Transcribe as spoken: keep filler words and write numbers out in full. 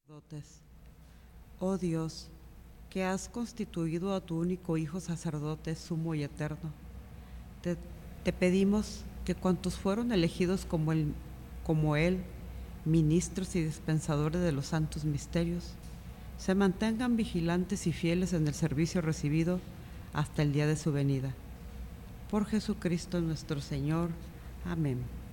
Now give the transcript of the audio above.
sacerdotes. Oh Dios, que has constituido a tu único Hijo sacerdote, sumo y eterno, te, te pedimos que cuantos fueron elegidos como, el, como Él, ministros y dispensadores de los santos misterios, se mantengan vigilantes y fieles en el servicio recibido hasta el día de su venida. Por Jesucristo nuestro Señor. Amén.